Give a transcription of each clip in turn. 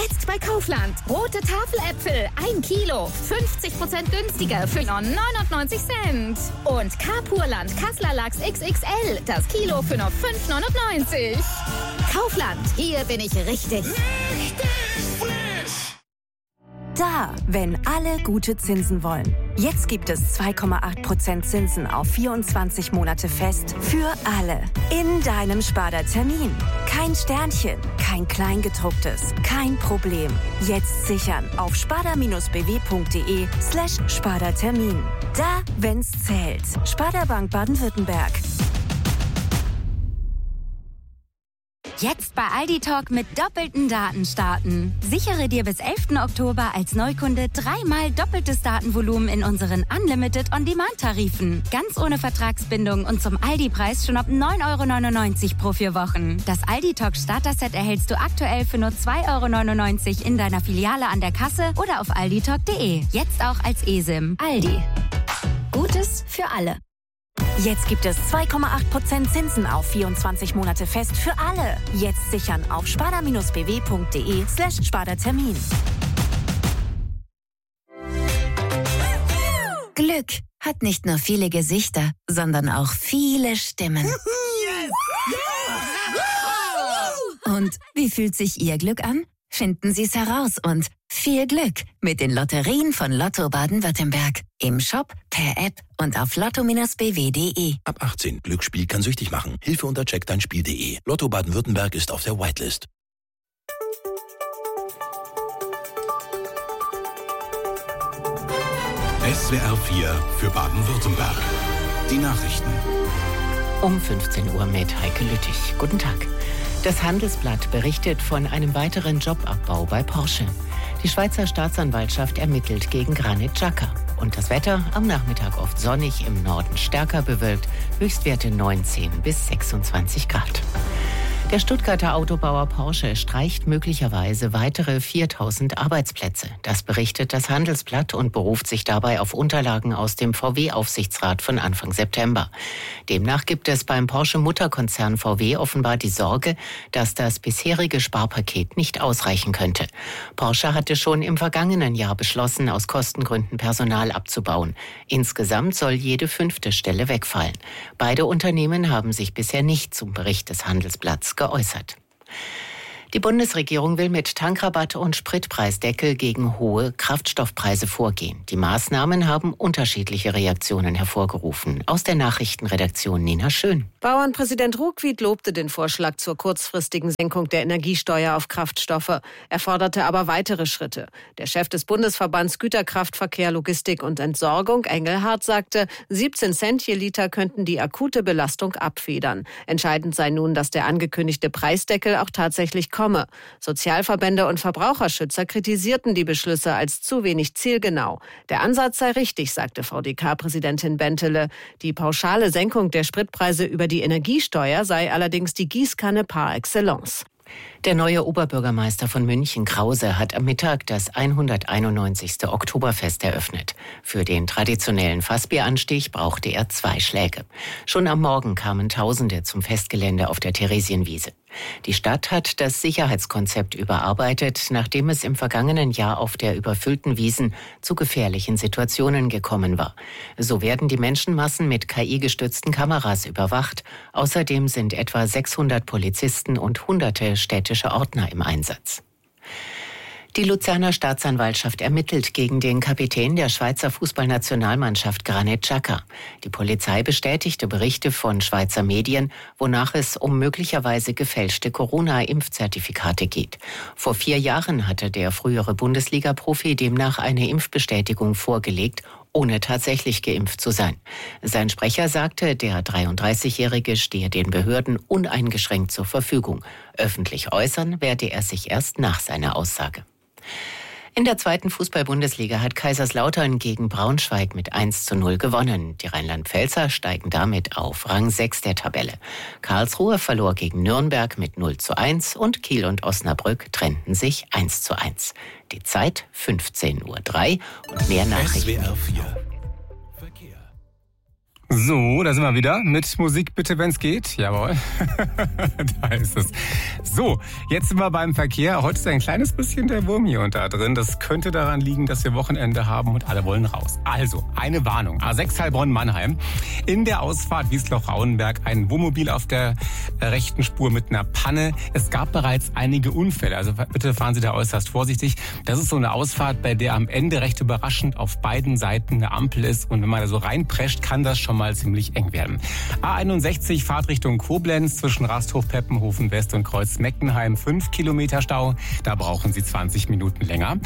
Jetzt bei Kaufland. Rote Tafeläpfel, 1 Kilo, 50% günstiger für nur 99 Cent. Und Carpurland Kassler Lachs XXL, das Kilo für nur 5,99. Kaufland, hier bin ich richtig. Da, wenn alle gute Zinsen wollen. Jetzt gibt es 2,8% Zinsen auf 24 Monate fest für alle. In deinem Sparda-Termin. Kein Sternchen, kein Kleingedrucktes, kein Problem. Jetzt sichern auf sparda-bw.de/Sparda-Termin. Da, wenn's zählt. Sparda Bank Baden-Württemberg. Jetzt bei Aldi Talk mit doppelten Daten starten. Sichere dir bis 11. Oktober als Neukunde 3-mal doppeltes Datenvolumen in unseren Unlimited On-Demand-Tarifen. Ganz ohne Vertragsbindung und zum Aldi-Preis schon ab 9,99 € pro 4 Wochen. Das Aldi Talk Starter-Set erhältst du aktuell für nur 2,99 € in deiner Filiale an der Kasse oder auf alditalk.de. Jetzt auch als eSIM. Aldi. Gutes für alle. Jetzt gibt es 2,8% Zinsen auf 24 Monate fest für alle. Jetzt sichern auf sparda-bw.de/Sparda-Termin. Glück hat nicht nur viele Gesichter, sondern auch viele Stimmen. Und wie fühlt sich Ihr Glück an? Finden Sie es heraus und viel Glück mit den Lotterien von Lotto Baden-Württemberg. Im Shop, per App und auf lotto-bw.de. Ab 18. Glücksspiel kann süchtig machen. Hilfe unter checkdeinspiel.de. Lotto Baden-Württemberg ist auf der Whitelist. SWR 4 für Baden-Württemberg. Die Nachrichten. Um 15 Uhr mit Heike Lüttich. Guten Tag. Das Handelsblatt berichtet von einem weiteren Jobabbau bei Porsche. Die Schweizer Staatsanwaltschaft ermittelt gegen Granit Xhaka. Und das Wetter am Nachmittag oft sonnig, im Norden stärker bewölkt, Höchstwerte 19 bis 26 Grad. Der Stuttgarter Autobauer Porsche streicht möglicherweise weitere 4.000 Arbeitsplätze. Das berichtet das Handelsblatt und beruft sich dabei auf Unterlagen aus dem VW-Aufsichtsrat von Anfang September. Demnach gibt es beim Porsche-Mutterkonzern VW offenbar die Sorge, dass das bisherige Sparpaket nicht ausreichen könnte. Porsche hatte schon im vergangenen Jahr beschlossen, aus Kostengründen Personal abzubauen. Insgesamt soll jede 5. Stelle wegfallen. Beide Unternehmen haben sich bisher nicht zum Bericht des Handelsblatts geäußert. Die Bundesregierung will mit Tankrabatt und Spritpreisdeckel gegen hohe Kraftstoffpreise vorgehen. Die Maßnahmen haben unterschiedliche Reaktionen hervorgerufen. Aus der Nachrichtenredaktion Nina Schön. Bauernpräsident Ruckwied lobte den Vorschlag zur kurzfristigen Senkung der Energiesteuer auf Kraftstoffe. Er forderte aber weitere Schritte. Der Chef des Bundesverbands Güterkraftverkehr, Logistik und Entsorgung, Engelhardt, sagte, 17 Cent je Liter könnten die akute Belastung abfedern. Entscheidend sei nun, dass der angekündigte Preisdeckel auch tatsächlich komme. Sozialverbände und Verbraucherschützer kritisierten die Beschlüsse als zu wenig zielgenau. Der Ansatz sei richtig, sagte VDK-Präsidentin Bentele. Die pauschale Senkung der Spritpreise über die Energiesteuer sei allerdings die Gießkanne par excellence. Der neue Oberbürgermeister von München, Krause, hat am Mittag das 191. Oktoberfest eröffnet. Für den traditionellen Fassbieranstich brauchte er 2 Schläge. Schon am Morgen kamen Tausende zum Festgelände auf der Theresienwiese. Die Stadt hat das Sicherheitskonzept überarbeitet, nachdem es im vergangenen Jahr auf der überfüllten Wiesn zu gefährlichen Situationen gekommen war. So werden die Menschenmassen mit KI-gestützten Kameras überwacht. Außerdem sind etwa 600 Polizisten und hunderte städtische Ordner im Einsatz. Die Luzerner Staatsanwaltschaft ermittelt gegen den Kapitän der Schweizer Fußballnationalmannschaft Granit Xhaka. Die Polizei bestätigte Berichte von Schweizer Medien, wonach es um möglicherweise gefälschte Corona-Impfzertifikate geht. Vor 4 Jahren hatte der frühere Bundesliga-Profi demnach eine Impfbestätigung vorgelegt, ohne tatsächlich geimpft zu sein. Sein Sprecher sagte, der 33-Jährige stehe den Behörden uneingeschränkt zur Verfügung. Öffentlich äußern werde er sich erst nach seiner Aussage. In der 2. Fußball-Bundesliga hat Kaiserslautern gegen Braunschweig mit 1:0 gewonnen. Die Rheinland-Pfälzer steigen damit auf Rang 6 der Tabelle. Karlsruhe verlor gegen Nürnberg mit 0:1 und Kiel und Osnabrück trennten sich 1:1. Die Zeit 15:03 Uhr und mehr Nachrichten. SWR 4 Verkehr. So, da sind wir wieder mit Musik bitte, wenn's geht. Jawohl, da ist es. So, jetzt sind wir beim Verkehr. Heute ist ein kleines bisschen der Wurm hier und da drin. Das könnte daran liegen, dass wir Wochenende haben und alle wollen raus. Also, eine Warnung. A6 Heilbronn-Mannheim. In der Ausfahrt Wiesloch-Rauenberg ein Wohnmobil auf der rechten Spur mit einer Panne. Es gab bereits einige Unfälle, also bitte fahren Sie da äußerst vorsichtig. Das ist so eine Ausfahrt, bei der am Ende recht überraschend auf beiden Seiten eine Ampel ist. Und wenn man da so reinprescht, kann das schon mal ziemlich eng werden. A61 Fahrtrichtung Koblenz zwischen Rasthof, Peppenhofen West und Kreuz-Meckenheim 5 Kilometer Stau. Da brauchen Sie 20 Minuten länger.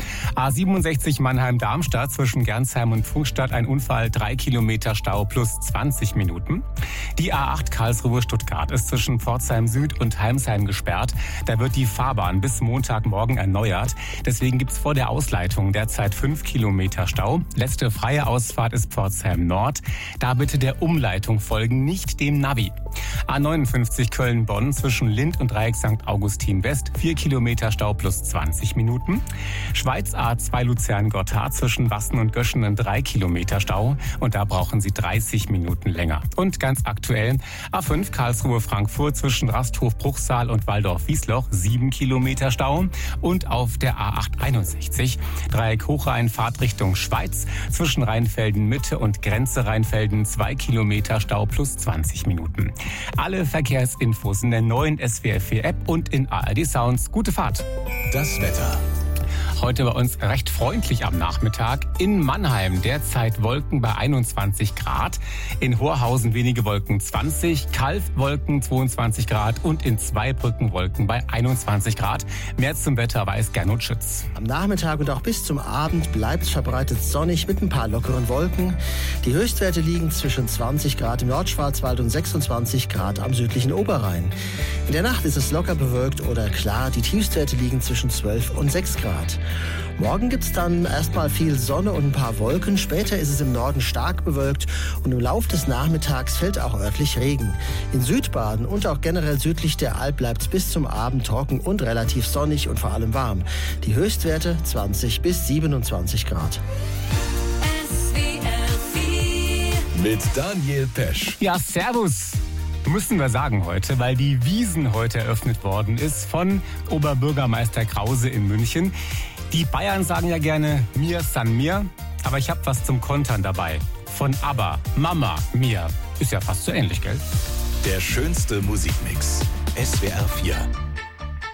A67 Mannheim-Darmstadt zwischen Gernsheim und Pfungstadt ein Unfall, 3 Kilometer Stau plus 20 Minuten. Die A8 Karlsruhe-Stuttgart ist zwischen Pforzheim Süd und Heimsheim gesperrt. Da wird die Fahrbahn bis Montagmorgen erneuert. Deswegen gibt es vor der Ausleitung derzeit 5 Kilometer Stau. Letzte freie Ausfahrt ist Pforzheim Nord. Da bitte der Umleitung folgen, nicht dem Navi. A59 Köln-Bonn zwischen Lind und Dreieck St. Augustin West 4 Kilometer Stau plus 20 Minuten. Schweiz A2 Luzern-Gotthard zwischen Wassen und Göschenen 3 Kilometer Stau und da brauchen Sie 30 Minuten länger. Und ganz aktuell A5 Karlsruhe-Frankfurt zwischen Rasthof-Bruchsal und Waldorf-Wiesloch 7 Kilometer Stau und auf der A861 Dreieck Hochrhein Fahrtrichtung Schweiz zwischen Rheinfelden-Mitte und Grenze Rheinfelden 2 Kilometer Stau plus 20 Minuten. Alle Verkehrsinfos in der neuen SWR4-App und in ARD Sounds. Gute Fahrt. Das Wetter. Heute bei uns recht freundlich am Nachmittag. In Mannheim derzeit Wolken bei 21 Grad. In Horhausen wenige Wolken 20. Calw Wolken 22 Grad. Und in Zweibrücken Wolken bei 21 Grad. Mehr zum Wetter weiß Gernot Schütz. Am Nachmittag und auch bis zum Abend bleibt es verbreitet sonnig mit ein paar lockeren Wolken. Die Höchstwerte liegen zwischen 20 Grad im Nordschwarzwald und 26 Grad am südlichen Oberrhein. In der Nacht ist es locker bewölkt oder klar. Die Tiefstwerte liegen zwischen 12 und 6 Grad. Morgen gibt es dann erstmal viel Sonne und ein paar Wolken. Später ist es im Norden stark bewölkt und im Laufe des Nachmittags fällt auch örtlich Regen. In Südbaden und auch generell südlich der Alp bleibt es bis zum Abend trocken und relativ sonnig und vor allem warm. Die Höchstwerte 20 bis 27 Grad. Mit Daniel Pesch. Ja, servus. Müssen wir sagen heute, weil die Wiesn heute eröffnet worden ist von Oberbürgermeister Krause in München. Die Bayern sagen ja gerne mir san mir, aber ich habe was zum Kontern dabei. Von ABBA, Mama, mir. Ist ja fast so ähnlich, gell? Der schönste Musikmix. SWR 4.